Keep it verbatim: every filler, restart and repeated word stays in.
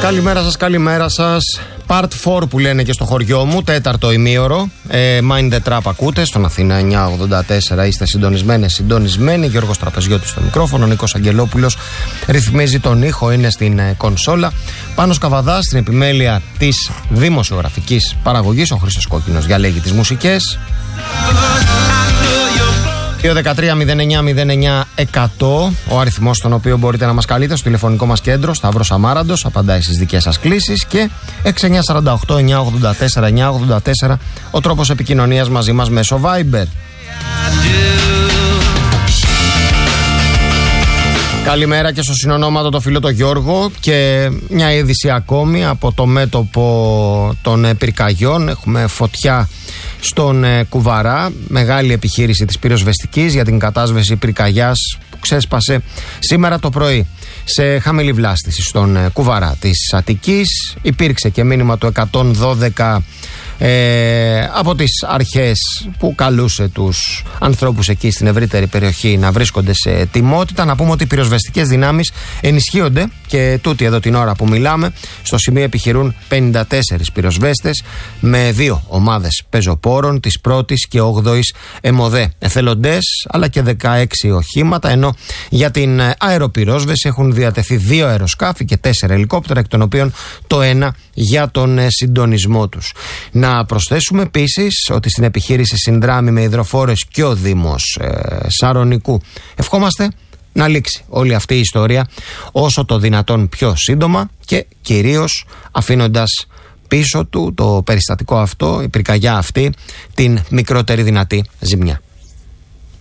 Καλημέρα σας, καλημέρα σας. Part φορ που λένε και στο χωριό μου, τέταρτο ημίωρο. ε, Mind the Trap ακούτε στον Αθήνα εννιά ογδόντα τέσσερα. Είστε συντονισμένες, συντονισμένοι. Γιώργος Τραπεζιώτης στο μικρόφωνο, Νίκος Αγγελόπουλος ρυθμίζει τον ήχο, είναι στην ε, κονσόλα. Πάνος Καβαδάς στην επιμέλεια της δημοσιογραφικής παραγωγής. Ο Χρήστος Κόκκινος διαλέγει τις μουσικές. δύο δεκατρία μηδέν εννιά μηδέν εννιά εκατό, ο αριθμός στον οποίο μπορείτε να μας καλείτε στο τηλεφωνικό μας κέντρο. Σταύρος Αμάραντος απαντάει στις δικές σας κλήσεις. Και έξι εννιά τέσσερα οκτώ εννιά ογδόντα τέσσερα εννιά ογδόντα τέσσερα ο τρόπος επικοινωνίας μαζί μας μέσω Viber. Καλημέρα και στο συνονόματο το φίλο το Γιώργο. Και μια είδηση ακόμη από το μέτωπο των πυρκαγιών. Έχουμε φωτιά στον ε, Κουβαρά, μεγάλη επιχείρηση της πυροσβεστικής για την κατάσβεση πυρκαγιάς που ξέσπασε σήμερα το πρωί σε χαμηλή βλάστηση στον ε, Κουβαρά της Αττικής. Υπήρξε και μήνυμα του εκατόν δώδεκα ε, από τις αρχές που καλούσε τους ανθρώπους εκεί στην ευρύτερη περιοχή να βρίσκονται σε ετοιμότητα. Να πούμε ότι οι πυροσβεστικές δυνάμεις ενισχύονται και τούτη εδώ την ώρα που μιλάμε. Στο σημείο επιχειρούν πενήντα τέσσερις πυροσβέστες με δύο ομάδες πεζοπόρων της πρώτης και όγδοης ΕΜΟΔΕ, εθελοντές αλλά και δεκαέξι οχήματα, ενώ για την αεροπυρόσβεση έχουν διατεθεί δύο αεροσκάφη και τέσσερα ελικόπτερα, εκ των οποίων το ένα για τον συντονισμό τους. Να προσθέσουμε επίσης ότι στην επιχείρηση συνδράμει με υδροφόρες και ο Δήμος ε, Σαρονικού. Ευχόμαστε να λήξει όλη αυτή η ιστορία όσο το δυνατόν πιο σύντομα και κυρίως αφήνοντας πίσω του το περιστατικό αυτό, η πυρκαγιά αυτή, την μικρότερη δυνατή ζημιά.